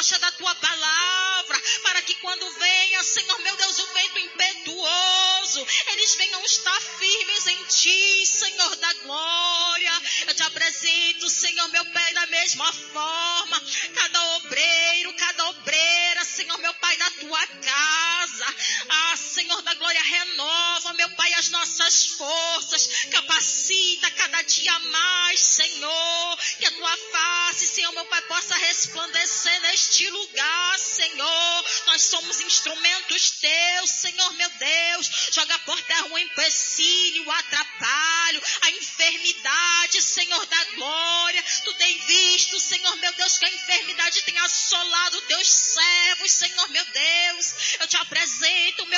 rocha da tua palavra, para que quando venha, Senhor meu Deus, o vento impetuoso, eles venham estar firmes em ti, Senhor da glória. Eu te apresento, Senhor meu Pai, da mesma forma, cada obreiro, cada obreira, Senhor meu Pai, da tua casa. Senhor da glória, renova, meu Pai, as nossas forças, capacita cada dia mais, Senhor, que a tua face, Senhor meu Pai, possa resplandecer neste lugar, Senhor. Nós somos instrumentos teus, Senhor meu Deus. Joga por terra o empecilho, o atrapalho, a enfermidade, Senhor da glória. Tu tem visto, Senhor meu Deus, que a enfermidade tem assolado teus servos, Senhor meu Deus. Eu te apresento, meu